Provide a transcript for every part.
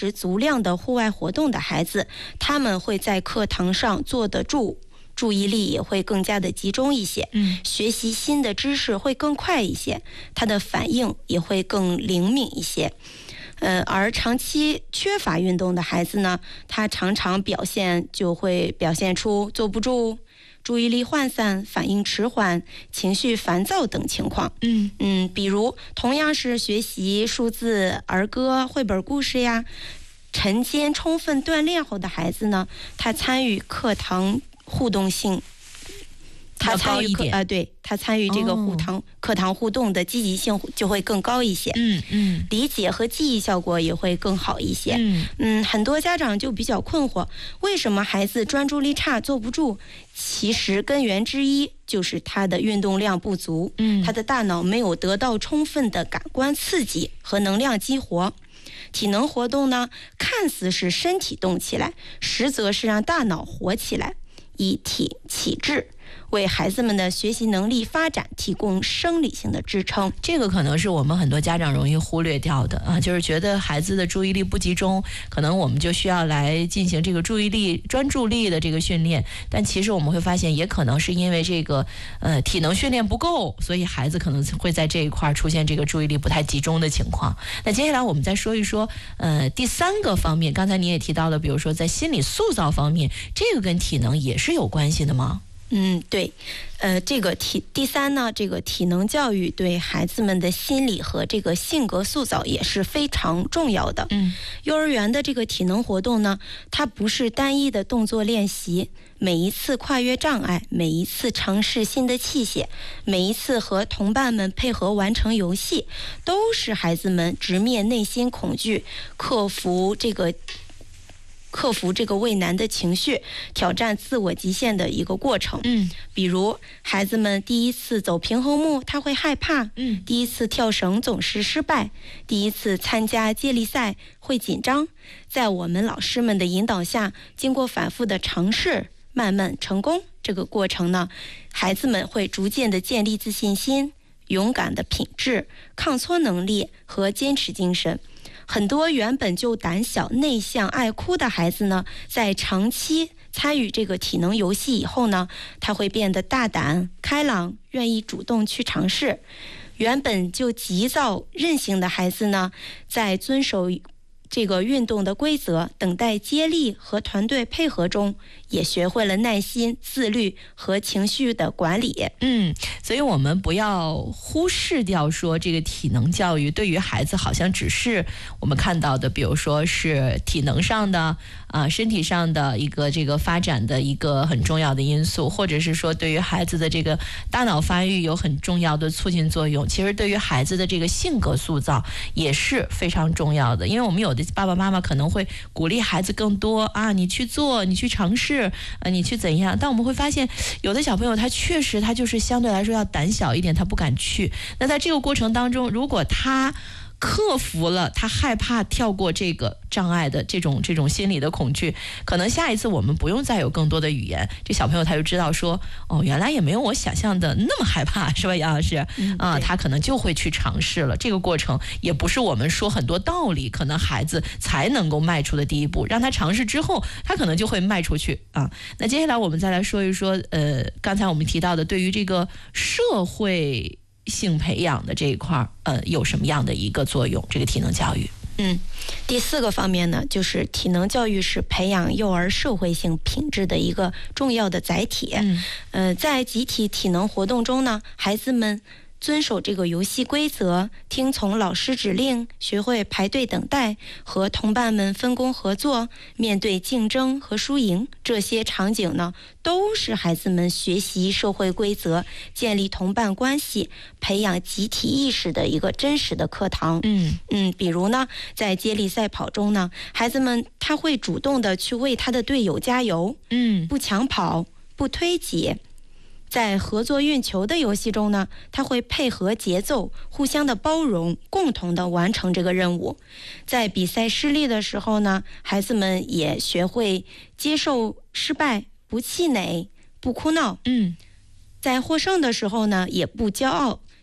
持足量的户外活动的孩子，他们会在课堂上坐得住，注意力也会更加的集中一些，学习新的知识会更快一些，他的反应也会更灵敏一些。而长期缺乏运动的孩子呢，他常常就会表现出坐不住、注意力涣散、反应迟缓、情绪烦躁等情况。比如同样是学习数字、儿歌、绘本故事呀，晨间充分锻炼后的孩子呢，他参与课堂互动性。他参与这个课堂互动的积极性就会更高一些，理解和记忆效果也会更好一些。很多家长就比较困惑，为什么孩子专注力差、坐不住？其实根源之一就是他的运动量不足，他的大脑没有得到充分的感官刺激和能量激活。体能活动呢，看似是身体动起来，实则是让大脑活起来，以体启智，为孩子们的学习能力发展提供生理性的支撑。 这个可能是我们很多家长容易忽略掉的啊，就是觉得孩子的注意力不集中，可能我们就需要来进行这个专注力的这个训练。但其实我们会发现，也可能是因为这个体能训练不够，所以孩子可能会在这一块出现这个注意力不太集中的情况。那接下来我们再说一说第三个方面，刚才你也提到了，比如说在心理塑造方面，这个跟体能也是有关系的吗？ 对，第三呢，这个体能教育对孩子们的心理和这个性格塑造也是非常重要的。幼儿园的这个体能活动呢，它不是单一的动作练习，每一次跨越障碍，每一次尝试新的器械，每一次和同伴们配合完成游戏，都是孩子们直面内心恐惧，克服这个畏难的情绪，挑战自我极限的一个过程。比如孩子们第一次走平衡木他会害怕，第一次跳绳总是失败，第一次参加接力赛会紧张。在我们老师们的引导下，经过反复的尝试，慢慢成功。这个过程呢，孩子们会逐渐的建立自信心、勇敢的品质、抗挫能力和坚持精神。很多原本就胆小、内向、爱哭的孩子呢，在长期参与这个体能游戏以后呢，他会变得大胆、开朗，愿意主动去尝试。原本就急躁、任性的孩子呢，在遵守这个运动的规则、等待接力和团队配合中，也学会了耐心、自律和情绪的管理。 所以我们不要忽视掉说这个体能教育对于孩子好像只是我们看到的，比如说是体能上的身体上的一个这个发展的一个很重要的因素，或者是说对于孩子的这个大脑发育有很重要的促进作用。其实对于孩子的这个性格塑造也是非常重要的，因为我们有的爸爸妈妈可能会鼓励孩子更多你去做，你去尝试，你去怎样。但我们会发现有的小朋友他确实他就是相对来说要胆小一点，他不敢去。那在这个过程当中，如果他克服了他害怕跳过这个障碍的这种心理的恐惧，可能下一次我们不用再有更多的语言，这小朋友他就知道说原来也没有我想象的那么害怕，是吧，杨老师？他可能就会去尝试了。这个过程也不是我们说很多道理，可能孩子才能够迈出的第一步，让他尝试之后，他可能就会迈出去那接下来我们再来说一说刚才我们提到的对于这个社会性培养的这一块有什么样的一个作用？这个体能教育。 第四个方面呢，就是体能教育是培养幼儿社会性品质的一个重要的载体。在集体体能活动中呢，孩子们遵守这个游戏规则，听从老师指令，学会排队等待，和同伴们分工合作，面对竞争和输赢，这些场景呢，都是孩子们学习社会规则、建立同伴关系、培养集体意识的一个真实的课堂。比如呢，在接力赛跑中呢，孩子们他会主动的去为他的队友加油，不抢跑，不推挤。在合作运球的游戏中呢，他会配合节奏，互相的包容，共同的完成这个任务。在比赛失利的时候呢，孩子们也学会接受失败，不气馁，不哭闹。在获胜的时候呢，也不骄傲，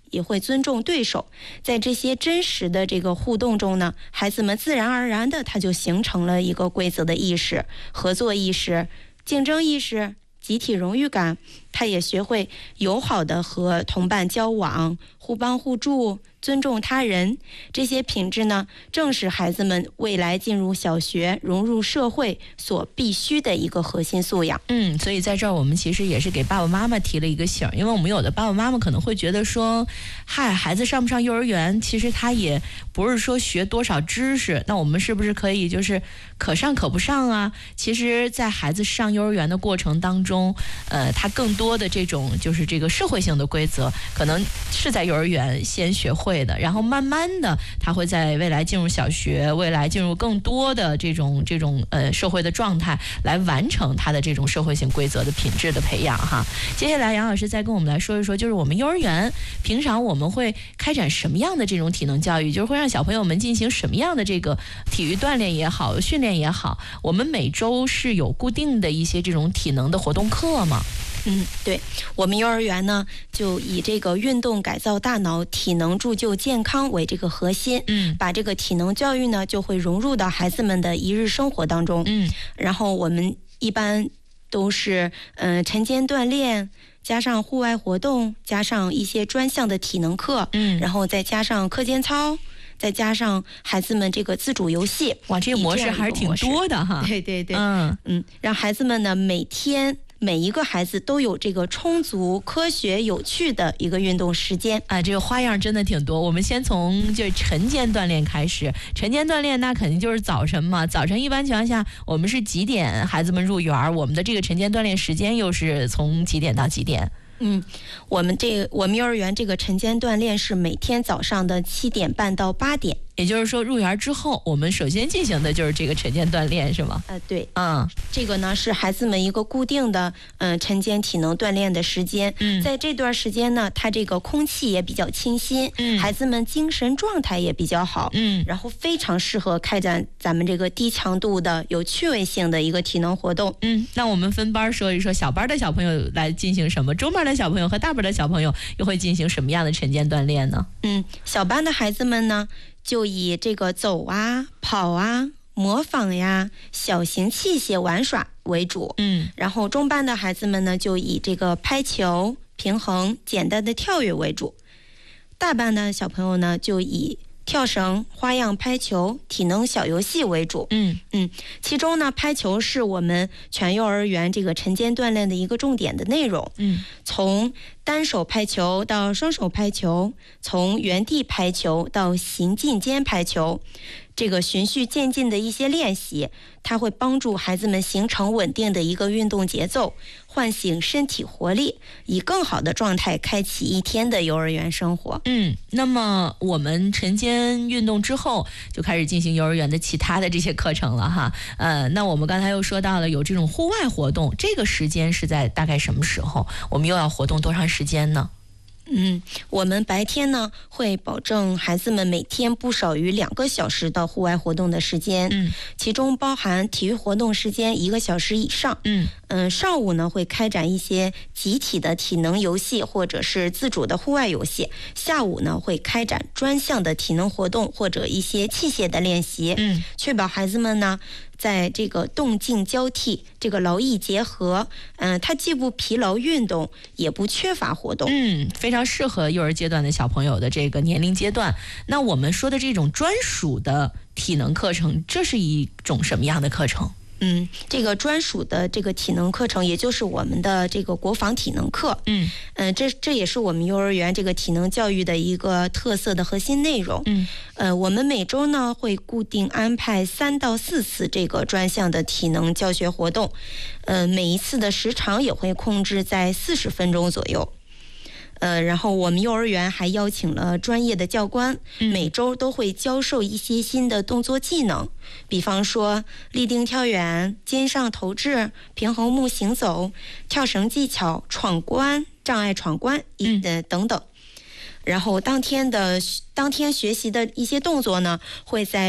也会尊重对手。在这些真实的这个互动中呢，孩子们自然而然的他就形成了一个规则的意识、合作意识、竞争意识、集体荣誉感。他也学会友好的和同伴交往，互帮互助，尊重他人。这些品质呢，正是孩子们未来进入小学、融入社会所必须的一个核心素养。 所以在这儿我们其实也是给爸爸妈妈提了一个醒，因为我们有的爸爸妈妈可能会觉得说，嗨，孩子上不上幼儿园，其实他也不是说学多少知识，那我们是不是可以就是可上可不上啊？其实在孩子上幼儿园的过程当中，他更多的这种就是这个社会性的规则，可能是在幼儿园先学会的，然后慢慢的他会在未来进入小学，未来进入更多的这种社会的状态，来完成他的这种社会性规则的品质的培养哈。接下来杨老师再跟我们来说一说，就是我们幼儿园平常我们会开展什么样的这种体能教育，就是会让小朋友们进行什么样的这个体育锻炼也好，训练也好，我们每周是有固定的一些这种体能的活动课吗？ 对，我们幼儿园呢就以这个运动改造大脑、体能铸就健康为这个核心，把这个体能教育呢就会融入到孩子们的一日生活当中。然后我们一般都是晨间锻炼，加上户外活动，加上一些专项的体能课，然后再加上课间操，再加上孩子们这个自主游戏。 哇，这个模式还是挺多的哈。 对对对，让孩子们呢每一个孩子都有这个充足、科学、有趣的一个运动时间啊，这个花样真的挺多。我们先从就晨间锻炼开始。晨间锻炼那肯定就是早晨嘛。早晨一般情况下，我们是几点孩子们入园？我们的这个晨间锻炼时间又是从几点到几点？ 我们幼儿园这个晨间锻炼是每天早上的7点半到8点。 也就是说，入园之后，我们首先进行的就是这个晨间锻炼，是吗？ 对，这个呢是孩子们一个固定的晨间体能锻炼的时间。在这段时间呢，它这个空气也比较清新，孩子们精神状态也比较好，然后非常适合开展咱们这个低强度的有趣味性的一个体能活动。 那我们分班说一说，小班的小朋友来进行什么，中班的小朋友和大班的小朋友又会进行什么样的晨间锻炼呢？ 小班的孩子们呢，就以这个走啊、跑啊、模仿呀、小型器械玩耍为主。然后中班的孩子们呢，就以这个拍球、平衡、简单的跳跃为主。大班的小朋友呢，就以跳绳、花样拍球、体能小游戏为主。其中呢，拍球是我们全幼儿园这个晨间锻炼的一个重点的内容。从单手拍球到双手拍球，从原地拍球到行进间拍球，这个循序渐进的一些练习，它会帮助孩子们形成稳定的一个运动节奏，唤醒身体活力，以更好的状态开启一天的幼儿园生活。 那么我们晨间运动之后就开始进行幼儿园的其他的这些课程了哈。那我们刚才又说到了有这种户外活动，这个时间是在大概什么时候？我们又要活动多长时间呢？ 我们白天呢会保证孩子们每天不少于2个小时的户外活动的时间，其中包含体育活动时间1个小时以上。上午呢会开展一些集体的体能游戏或者是自主的户外游戏，下午呢会开展专项的体能活动或者一些器械的练习，确保孩子们呢在这个动静交替，这个劳逸结合，它既不疲劳运动，也不缺乏活动， 非常适合幼儿阶段的小朋友的这个年龄阶段。那我们说的这种专属的体能课程，这是一种什么样的课程？ 这个专属的这个体能课程，也就是我们的这个国防体能课。这也是我们幼儿园这个体能教育的一个特色的核心内容。我们每周呢会固定安排3到4次这个专项的体能教学活动，每一次的时长也会控制在40分钟左右。然后我们幼儿园还邀请了专业的教官，每周都会教授一些新的动作技能，比方说立定跳远、肩上投掷、平衡木行走、跳绳技巧、闯关、障碍闯关等等。然后当天学习的一些动作呢，会在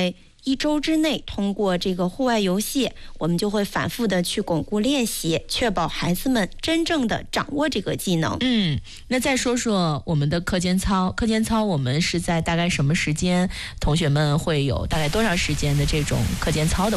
1周之内通过这个户外游戏，我们就会反复的去巩固练习，确保孩子们真正的掌握这个技能。 那再说说我们的课间操，我们是在大概什么时间，同学们会有大概多长时间的这种课间操的